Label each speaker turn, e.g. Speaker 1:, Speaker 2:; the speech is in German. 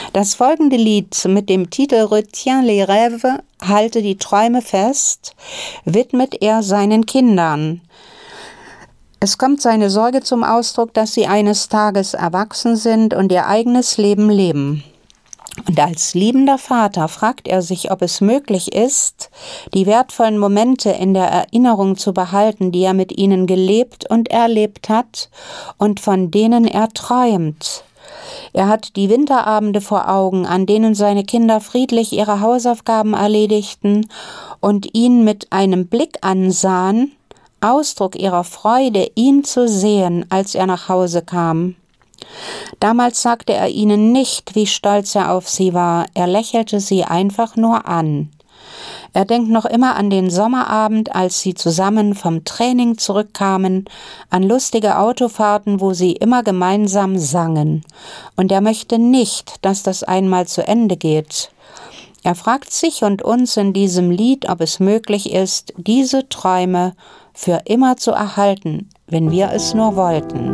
Speaker 1: Das folgende Lied mit dem Titel Retiens les rêves, Halte die Träume fest, widmet er seinen Kindern. Es kommt seine Sorge zum Ausdruck, dass sie eines Tages erwachsen sind und ihr eigenes Leben leben. Und als liebender Vater fragt er sich, ob es möglich ist, die wertvollen Momente in der Erinnerung zu behalten, die er mit ihnen gelebt und erlebt hat und von denen er träumt. Er hat die Winterabende vor Augen, an denen seine Kinder friedlich ihre Hausaufgaben erledigten und ihn mit einem Blick ansahen, Ausdruck ihrer Freude, ihn zu sehen, als er nach Hause kam. Damals sagte er ihnen nicht, wie stolz er auf sie war, er lächelte sie einfach nur an. Er denkt noch immer an den Sommerabend, als sie zusammen vom Training zurückkamen, an lustige Autofahrten, wo sie immer gemeinsam sangen. Und er möchte nicht, dass das einmal zu Ende geht. Er fragt sich und uns in diesem Lied, ob es möglich ist, diese Träume für immer zu erhalten, wenn wir es nur wollten.